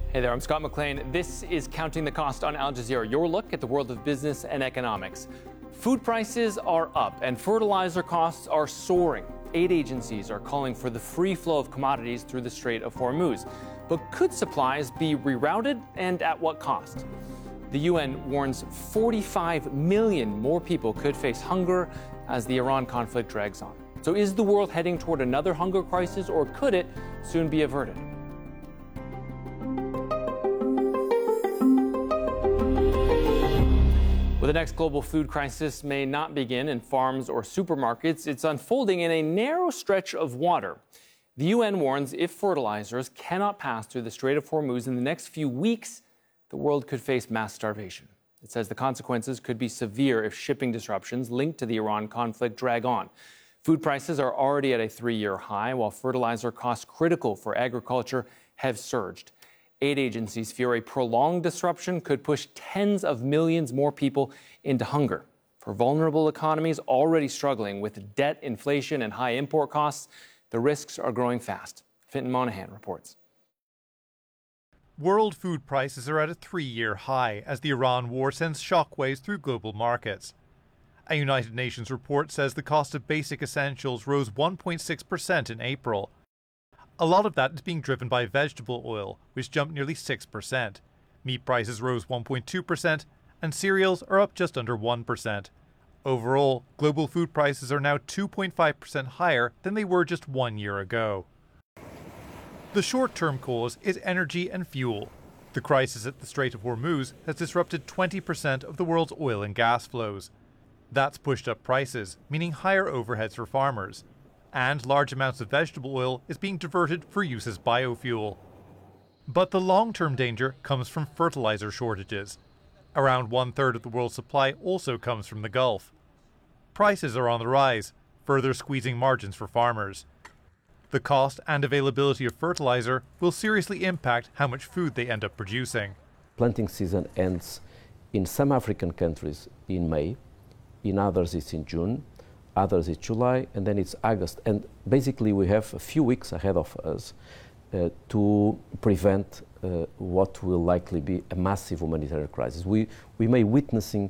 Hey there, I'm Scott McLean. This is Counting the Cost on Al Jazeera, your look at the world of business and economics. Food prices are up and fertilizer costs are soaring. Aid agencies are calling for the free flow of commodities through the Strait of Hormuz. But could supplies be rerouted, and at what cost? The UN warns 45 million more people could face hunger as the Iran conflict drags on. So is the world heading toward another hunger crisis, or could it soon be averted? Well, the next global food crisis may not begin in farms or supermarkets. It's unfolding in a narrow stretch of water. The UN warns if fertilizers cannot pass through the Strait of Hormuz in the next few weeks, the world could face mass starvation. It says the consequences could be severe if shipping disruptions linked to the Iran conflict drag on. Food prices are already at a 3-year high, while fertilizer costs critical for agriculture have surged. Aid agencies fear a prolonged disruption could push tens of millions more people into hunger. For vulnerable economies already struggling with debt, inflation, and high import costs, the risks are growing fast. Fintan Monahan reports. World food prices are at a 3-year high as the Iran war sends shockwaves through global markets. A United Nations report says the cost of basic essentials rose 1.6% in April. A lot of that is being driven by vegetable oil, which jumped nearly 6%. Meat prices rose 1.2%, and cereals are up just under 1%. Overall, global food prices are now 2.5% higher than they were just 1 year ago. The short-term cause is energy and fuel. The crisis at the Strait of Hormuz has disrupted 20% of the world's oil and gas flows. That's pushed up prices, meaning higher overheads for farmers. And large amounts of vegetable oil is being diverted for use as biofuel. But the long-term danger comes from fertilizer shortages. Around 1/3 of the world's supply also comes from the Gulf. Prices are on the rise, further squeezing margins for farmers. The cost and availability of fertilizer will seriously impact how much food they end up producing. Planting season ends in some African countries in May, in others it's in June, others it's July, and then it's August. And basically we have a few weeks ahead of us to prevent what will likely be a massive humanitarian crisis. We may witnessing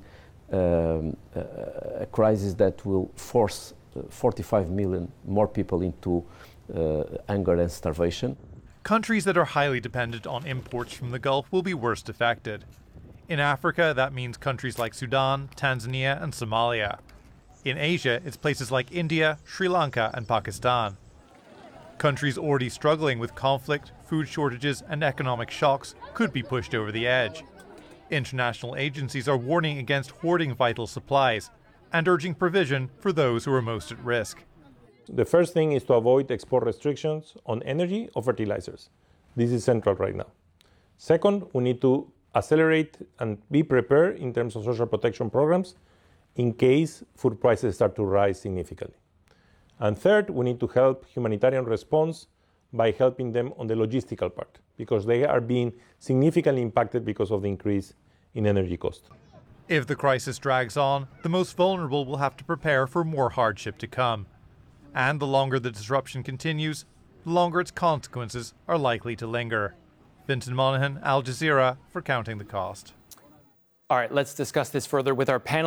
a crisis that will force 45 million more people into hunger and starvation. Countries that are highly dependent on imports from the Gulf will be worst affected. In Africa, that means countries like Sudan, Tanzania, and Somalia. In Asia, it's places like India, Sri Lanka, and Pakistan. Countries already struggling with conflict, food shortages, and economic shocks could be pushed over the edge. International agencies are warning against hoarding vital supplies and urging provision for those who are most at risk. The first thing is to avoid export restrictions on energy or fertilizers. This is central right now. Second, we need to accelerate and be prepared in terms of social protection programs in case food prices start to rise significantly. And third, we need to help humanitarian response by helping them on the logistical part, because they are being significantly impacted because of the increase in energy cost. If the crisis drags on, the most vulnerable will have to prepare for more hardship to come. And the longer the disruption continues, the longer its consequences are likely to linger. Fintan Monahan, Al Jazeera, for Counting the Cost. All right, let's discuss this further with our panel.